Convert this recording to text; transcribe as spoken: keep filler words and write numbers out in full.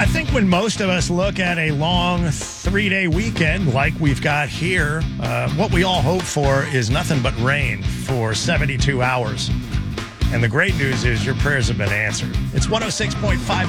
I think when most of us look at a long three-day weekend like we've got here, uh, what we all hope for is nothing but rain for seventy-two hours. And the great news is your prayers have been answered. It's one oh six point five